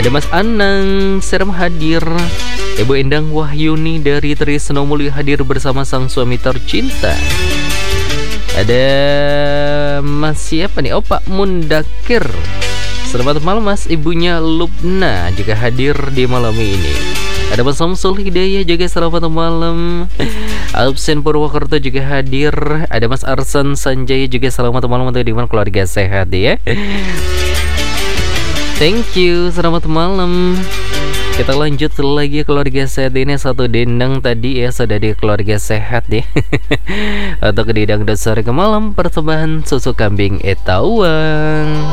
Ada Mas Anang Serem hadir, Ibu Endang Wahyuni dari Trisno Mulyo hadir bersama sang suami tercinta. Ada Mas siapa nih? Oh, Pak Mundakir. Selamat malam Mas, ibunya Lubna juga hadir di malam ini. Ada Mas Samsul Hidayah juga selamat malam. Absen Purwokerto juga hadir. Ada Mas Arsan Sanjaya juga selamat malam untuk Diman keluarga sehat ya. Thank you, selamat malam. Kita lanjut lagi keluarga sehat ini. Satu dendang tadi ya sudah di keluarga sehat ya. Untuk dendang dasar ke malam persembahan susu kambing etawang.